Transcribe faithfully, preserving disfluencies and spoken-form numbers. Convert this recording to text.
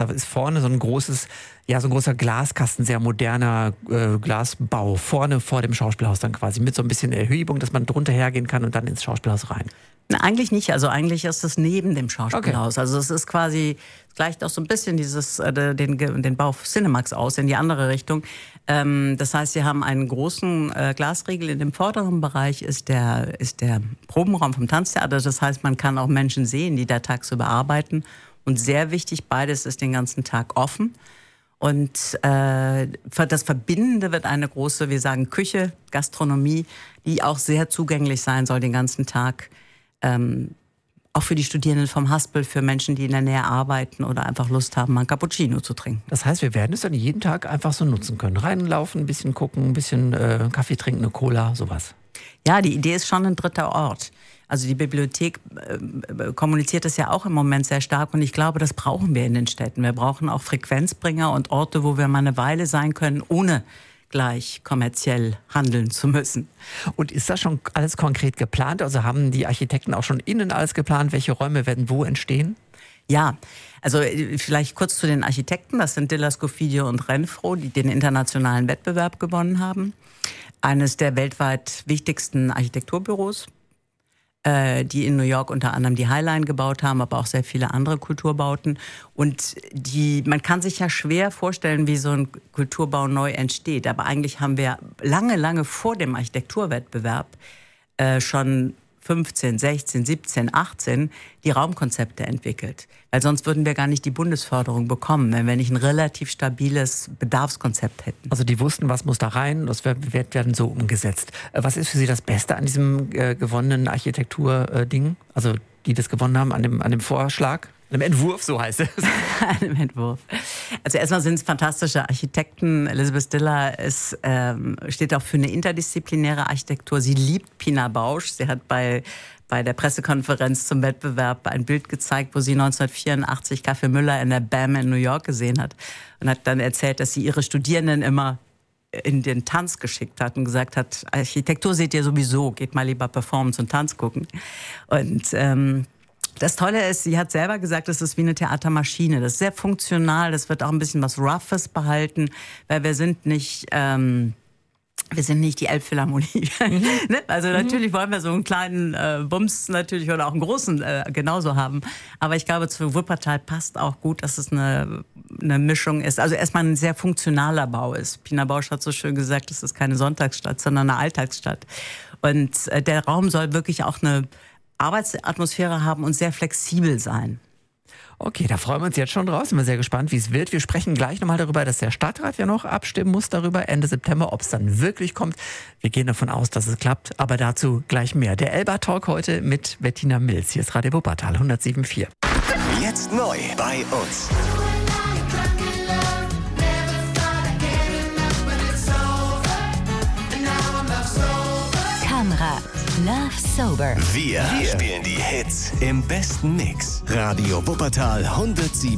ist vorne so ein großes, ja, so ein großer Glaskasten, sehr moderner äh, Glasbau, vorne vor dem Schauspielhaus dann quasi, mit so ein bisschen Erhebung, dass man drunter hergehen kann und dann ins Schauspielhaus rein. Na, eigentlich nicht, also eigentlich ist es neben dem Schauspielhaus. Okay. Also es ist quasi, es gleicht auch so ein bisschen dieses, äh, den, den Bau Cinemax aus, in die andere Richtung. Ähm, das heißt, sie haben einen großen äh, Glasriegel. In dem vorderen Bereich ist der, ist der Probenraum vom Tanztheater. Das heißt, man kann auch Menschen sehen, die da tagsüber arbeiten. Und sehr wichtig, beides ist den ganzen Tag offen. Und äh, das Verbindende wird eine große, wir sagen Küche, Gastronomie, die auch sehr zugänglich sein soll den ganzen Tag. Ähm, auch für die Studierenden vom Haspel, für Menschen, die in der Nähe arbeiten oder einfach Lust haben, mal ein Cappuccino zu trinken. Das heißt, wir werden es dann jeden Tag einfach so nutzen können. Reinlaufen, ein bisschen gucken, ein bisschen äh, Kaffee trinken, eine Cola, sowas. Ja, die Idee ist schon ein dritter Ort. Also die Bibliothek äh, kommuniziert das ja auch im Moment sehr stark und ich glaube, das brauchen wir in den Städten. Wir brauchen auch Frequenzbringer und Orte, wo wir mal eine Weile sein können, ohne gleich kommerziell handeln zu müssen. Und ist das schon alles konkret geplant? Also haben die Architekten auch schon innen alles geplant? Welche Räume werden wo entstehen? Ja, also vielleicht kurz zu den Architekten. Das sind Dilla Scofidio und Renfro, die den internationalen Wettbewerb gewonnen haben. Eines der weltweit wichtigsten Architekturbüros, die in New York unter anderem die Highline gebaut haben, aber auch sehr viele andere Kulturbauten. Und die, man kann sich ja schwer vorstellen, wie so ein Kulturbau neu entsteht. Aber eigentlich haben wir lange, lange vor dem Architekturwettbewerb äh, schon fünfzehn, sechzehn, siebzehn, achtzehn die Raumkonzepte entwickelt. Weil sonst würden wir gar nicht die Bundesförderung bekommen, wenn wir nicht ein relativ stabiles Bedarfskonzept hätten. Also die wussten, was muss da rein, das wird, wird dann so umgesetzt. Was ist für Sie das Beste an diesem äh, gewonnenen Architektur-Ding? Also die das gewonnen haben, an dem, an dem Vorschlag? An dem Entwurf, so heißt es. An dem Entwurf. Also erstmal sind es fantastische Architekten. Elizabeth Diller ist, ähm, steht auch für eine interdisziplinäre Architektur. Sie liebt Pina Bausch. Sie hat bei, bei der Pressekonferenz zum Wettbewerb ein Bild gezeigt, wo sie neunzehnhundertvierundachtzig Café Müller in der B A M in New York gesehen hat. Und hat dann erzählt, dass sie ihre Studierenden immer in den Tanz geschickt hat und gesagt hat, Architektur seht ihr sowieso, geht mal lieber Performance und Tanz gucken. Und ähm, das Tolle ist, sie hat selber gesagt, das ist wie eine Theatermaschine. Das ist sehr funktional, das wird auch ein bisschen was Roughes behalten, weil wir sind nicht, ähm, wir sind nicht die Elbphilharmonie. Mhm. ne? Also natürlich wollen wir so einen kleinen äh, Bums natürlich oder auch einen großen äh, genauso haben. Aber ich glaube, zu Wuppertal passt auch gut, dass es eine, eine Mischung ist. Also erstmal ein sehr funktionaler Bau ist. Pina Bausch hat so schön gesagt, es ist keine Sonntagsstadt, sondern eine Alltagsstadt. Und äh, der Raum soll wirklich auch eine Arbeitsatmosphäre haben und sehr flexibel sein. Okay, da freuen wir uns jetzt schon draus. Sind wir sehr gespannt, wie es wird. Wir sprechen gleich nochmal darüber, dass der Stadtrat ja noch abstimmen muss darüber, Ende September, ob es dann wirklich kommt. Wir gehen davon aus, dass es klappt, aber dazu gleich mehr. Der Elba Talk heute mit Bettina Mills. Hier ist Radio Wuppertal hundertsieben Komma vier. Jetzt neu bei uns. Kamera. Love Sober. Wir, Wir spielen die Hits im besten Mix. Radio Wuppertal hundertsieben.